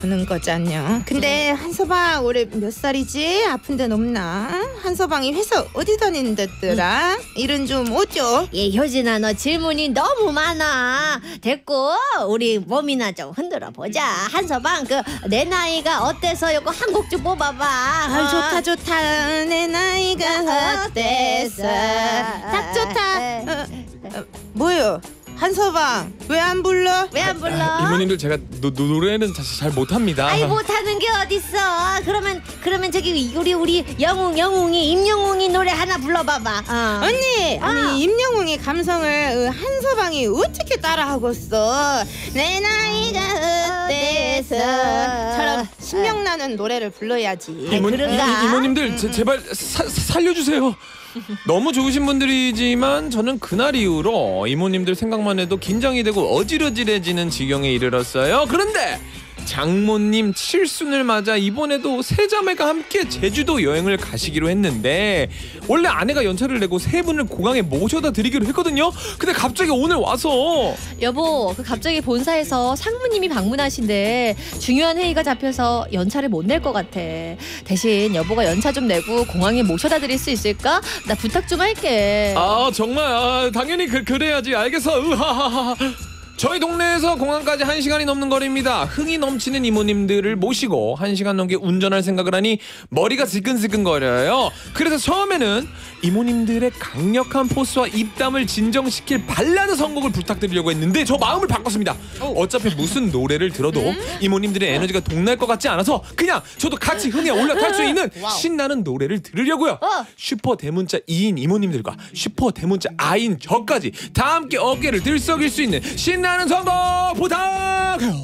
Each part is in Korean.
는 거잖요. 근데 한서방 올해 몇 살이지? 아픈 데는 없나? 한서방이 회사 어디 다니는데더라? 일은 좀 어쩌? 예, 효진아, 너 질문이 너무 많아. 됐고 우리 몸이나 좀 흔들어 보자. 한서방, 내 나이가 어때서 요거 한 곡 좀 뽑아봐. 좋다 내 나이가 어때서 딱 좋다. 뭐요? 한서방 왜 안 불러? 왜 안 불러? 이모님들 제가 노래는 사실 잘 못합니다. 아이, 못하는 게 어딨어. 그러면 저기 우리 영웅이 임영웅이 노래 하나 불러봐봐. 언니 임영웅의 감성을 한서방이 어떻게 따라하겠어? 내 나이가 어때서처럼 신명나는 노래를 불러야지. 그런가? 이모님들 제발 살려주세요. 너무 좋으신 분들이지만 저는 그날 이후로 이모님들 생각만 해도 긴장이 되고 어지러지해지는 지경에 이르렀어요. 그런데 장모님 칠순을 맞아 이번에도 세 자매가 함께 제주도 여행을 가시기로 했는데 원래 아내가 연차를 내고 세 분을 공항에 모셔다 드리기로 했거든요. 근데 갑자기 오늘 와서 여보, 갑자기 본사에서 상무님이 방문하신데 중요한 회의가 잡혀서 연차를 못 낼 것 같아. 대신 여보가 연차 좀 내고 공항에 모셔다 드릴 수 있을까? 나 부탁 좀 할게. 정말 당연히 그래야지. 알겠어. 으하하하. 저희 동네에서 공항까지 1시간이 넘는 거리입니다. 흥이 넘치는 이모님들을 모시고 1시간 넘게 운전할 생각을 하니 머리가 지끈지끈거려요. 그래서 처음에는 이모님들의 강력한 포스와 입담을 진정시킬 발라드 선곡을 부탁드리려고 했는데 저 마음을 바꿨습니다. 어차피 무슨 노래를 들어도 이모님들의 에너지가 동날 것 같지 않아서 그냥 저도 같이 흥에 올라탈 수 있는 신나는 노래를 들으려고요. 슈퍼 대문자 2인 이모님들과 슈퍼 대문자 아인 저까지 다 함께 어깨를 들썩일 수 있는 신나는 선곡 부탁해요.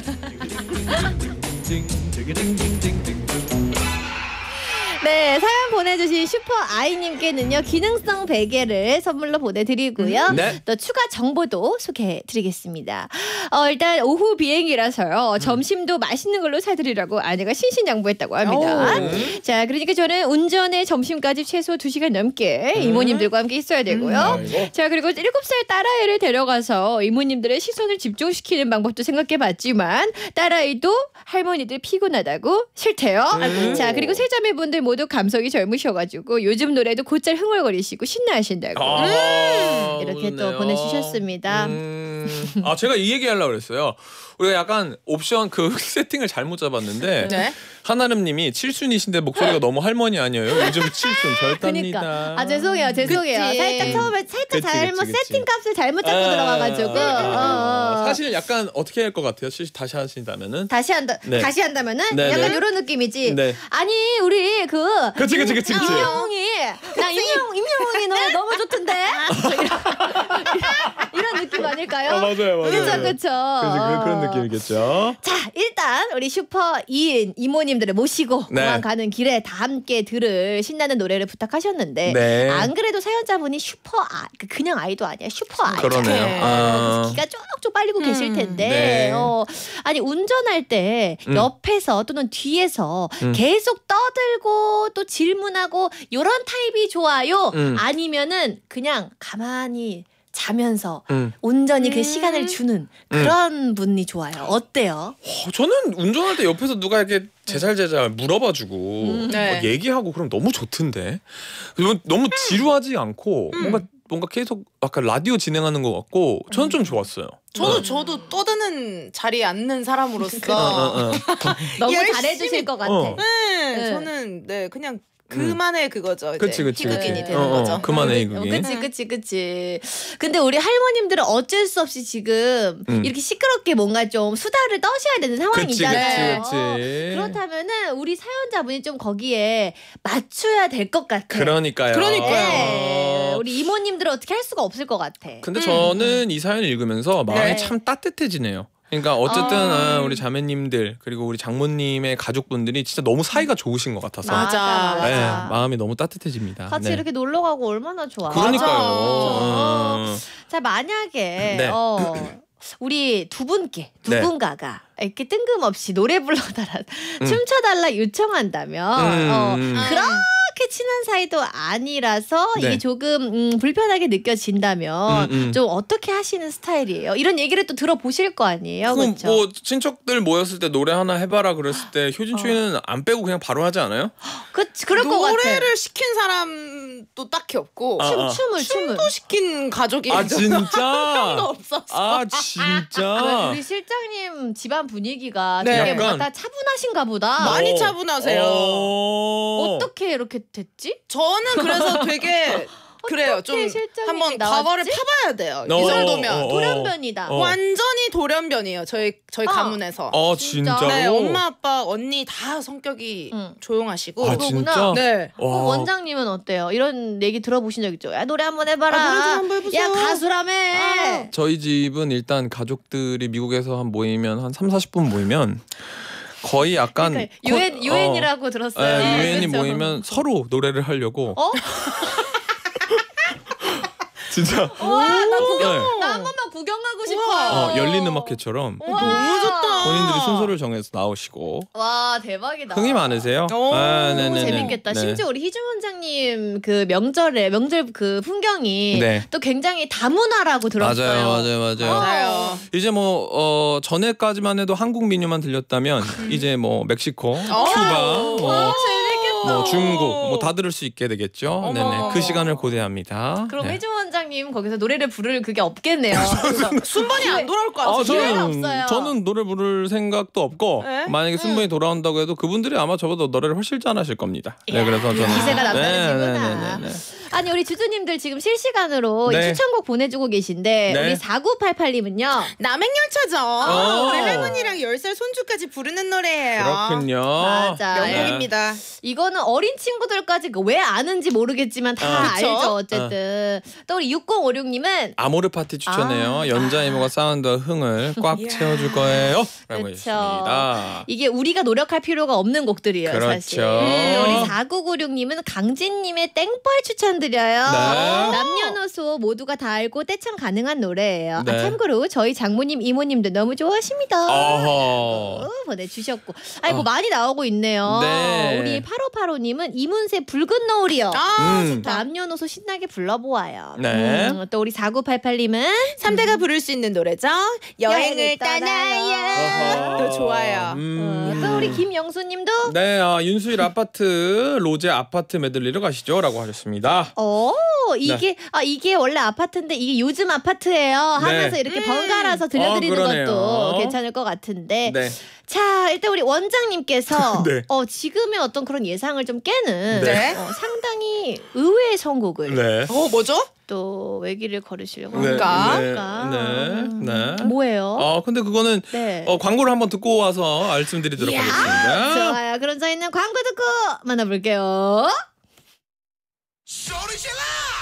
네, 사연 보내주신 슈퍼 아이님께는요 기능성 베개를 선물로 보내드리고요. 네. 또 추가 정보도 소개해드리겠습니다. 일단 오후 비행이라서요. 점심도 맛있는 걸로 사드리라고 아내가 신신당부했다고 합니다. 자, 그러니까 저는 운전에 점심까지 최소 2시간 넘게 이모님들과 함께 있어야 되고요. 자, 그리고 7살 딸아이를 데려가서 이모님들의 시선을 집중시키는 방법도 생각해봤지만 딸아이도 할머니들 피곤하다고 싫대요. 자, 그리고 세자매분들 모두 감성이 젊으셔가지고 요즘 노래도 곧잘 흥얼거리시고 신나하신다고 이렇게 좋네요. 또 보내주셨습니다. 제가 이 얘기 하려고 그랬어요. 우리가 약간 옵션 세팅을 잘못 잡았는데 네? 한아름님이 칠순이신데 목소리가 너무 할머니 아니에요? 요즘 칠순 절답니다. 그러니까 죄송해요. 그치. 살짝 처음에 잘못 그치. 세팅값을 잘못 잡고 들어가가지고 사실 약간 어떻게 할 것 같아요? 다시 하신다면은 다시 한다면은 네, 약간 네. 이런 느낌이지. 네. 아니 우리 그치. 임영웅이 나 임영웅이 노래 너무 좋던데 이런 느낌 아닐까요? 맞아요. 그쵸. 그런 느낌이겠죠. 자, 일단 우리 슈퍼 2인 이모님들을 모시고 네. 공항 가는 길에 다 함께 들을 신나는 노래를 부탁하셨는데 네. 안 그래도 사연자분이 그냥 아이도 아니야. 슈퍼 아이잖아요. 그러네요. 기가 쭉쭉 빨리고 계실 텐데 네. 아니 운전할 때 옆에서 또는 뒤에서 계속 떠들고 또 질문하고 요런 타입이 좋아요? 아니면은 그냥 가만히 자면서 온전히 그 시간을 주는 그런 분이 좋아요. 어때요? 저는 운전할 때 옆에서 누가 이렇게 제잘제잘 물어봐주고 네. 막 얘기하고 그럼 너무 좋던데. 너무 지루하지 않고 뭔가 계속 약간 라디오 진행하는 것 같고 저는 좀 좋았어요. 저도 떠드는 자리에 앉는 사람으로서 너무 열심히- 잘해주실 것 같아. 네, 저는 그냥 그만의 그거죠. 그치. 희극인이 되는 거죠. 그만해 이거기. 그치. 근데 우리 할머님들은 어쩔 수 없이 지금 이렇게 시끄럽게 뭔가 좀 수다를 떠셔야 되는 상황이잖아요. 그치. 그렇다면은 우리 사연자분이 좀 거기에 맞춰야 될 것 같아. 그러니까요. 네, 우리 이모님들은 어떻게 할 수가 없을 것 같아. 근데 저는 이 사연을 읽으면서 마음이 네. 참 따뜻해지네요. 그러니까 어쨌든 우리 자매님들 그리고 우리 장모님의 가족분들이 진짜 너무 사이가 좋으신 것 같아서 맞아. 네, 마음이 너무 따뜻해집니다. 같이 네. 이렇게 놀러 가고 얼마나 좋아. 그러니까요. 자, 만약에 네. 우리 두 분께 네. 누군가가 이렇게 뜬금없이 노래 불러달라 춤춰달라 요청한다면 그렇게 그렇게 친한 사이도 아니라서 네. 이게 조금 불편하게 느껴진다면 좀 어떻게 하시는 스타일이에요? 이런 얘기를 또 들어보실 거 아니에요, 그럼 그렇죠? 뭐 친척들 모였을 때 노래 하나 해봐라 그랬을 때 효진 초이는 안 빼고 그냥 바로 하지 않아요? 그럴 것 같아. 노래를 시킨 사람도 딱히 없고 춤을 춤도 시킨 가족이 아 진짜? 도 없었어. 아 왜, 진짜? 우리 실장님 집안 분위기가 네. 되게 약간- 뭐다 차분하신가 보다. 많이 차분하세요. 어떻게 이렇게 됐지? 저는 그래서 되게 그래요. 좀 실장님이 한번 나왔지? 과거를 파봐야 돼요. 어, 이 정도면 돌연변이다. 완전히 돌연변이에요. 저희 가문에서. 진짜? 진짜로? 네, 엄마, 아빠, 언니 다 성격이 응. 조용하시고. 아 그거구나. 진짜? 네. 와. 원장님은 어때요? 이런 얘기 들어보신 적 있죠? 야 노래 한번 해봐라. 아, 노래 좀 한번 해보세요. 야 가수라며. 저희 집은 일단 가족들이 미국에서 한 모이면 한 3-40분 모이면 거의 약간 그러니까 유엔이라고 들었어요. 네, 유엔이 그쵸? 모이면 서로 노래를 하려고. 어? 진짜. 와, 나 구경, 네. 나 한 번만 구경 가고 싶어. 열린 음악회처럼 우와. 너무 좋다. 본인들이 순서를 정해서 나오시고. 와 대박이다. 흥이 많으세요? 오, 네네네. 너무 재밌겠다. 네. 심지어 우리 희준 원장님 그 명절 그 풍경이 네. 또 굉장히 다문화라고 들었어요. 맞아요. 맞아요. 이제 뭐 전에까지만 해도 한국 민요만 들렸다면 이제 뭐 멕시코, 큐바, 뭐 중국 뭐 다 들을 수 있게 되겠죠. 네네. 그 시간을 고대합니다. 그럼 네. 희준 원장님 거기서 노래를 부를 그게 없겠네요. 순번이 안 돌아올 것 같아요. 기회가 없어요. 저는 노래 부를 생각도 없고 네? 만약에 순번이 돌아온다고 해도 그분들이 아마 저보다 노래를 훨씬 잘하시을 겁니다. 네, 이야, 그래서 저는 기세가 남다르시구나. 네네네네. 아니 우리 주주님들 지금 실시간으로 이 네. 추천곡 보내주고 계신데 네. 우리 4988님은요. 남행열차죠. 우리 할머니랑 10살 손주까지 부르는 노래예요. 그렇군요. 맞아. 명곡입니다. 이거는 어린 친구들까지 왜 아는지 모르겠지만 다 그쵸? 알죠 어쨌든. 또 우리 6056님은 아모르 파티 추천해요. 연자 이모가 사운드와 흥을 꽉 채워줄 거예요. 라고 그쵸. 해주십니다. 이게 우리가 노력할 필요가 없는 곡들이에요 그렇죠. 사실. 우리 4996님은 강진님의 땡벌 추천드려요. 네. 남녀노소 모두가 다 알고 떼창 가능한 노래예요. 네. 아, 참고로 저희 장모님 이모님도 너무 좋아하십니다. 어허. 보내주셨고 아이고 많이 나오고 있네요. 네. 우리 8585님은 이문세 붉은 노을이요. 남녀노소 신나게 불러보아요. 네. 또 우리 4988님은 3대가 부를 수 있는 노래죠. 여행을 떠나요. 떠나요. 또 좋아요. 또 우리 김영수님도 네, 윤수일 아파트 로제 아파트 메들리로 가시죠라고 하셨습니다. 이게 원래 아파트인데 이게 요즘 아파트예요 하면서 네. 이렇게 번갈아서 들려드리는 그러네요. 것도 괜찮을 것 같은데 네. 자 일단 우리 원장님께서 네. 지금의 어떤 그런 예상을 좀 깨는 네. 상당히 의외의 선곡을 네. 뭐죠? 또 외길을 걸으시려고 네. 합니까? 네. 뭐예요? 근데 그거는 네. 광고를 한번 듣고 와서 말씀드리도록 하겠습니다. 좋아요. 그럼 저희는 광고 듣고 만나볼게요. 소리 질러!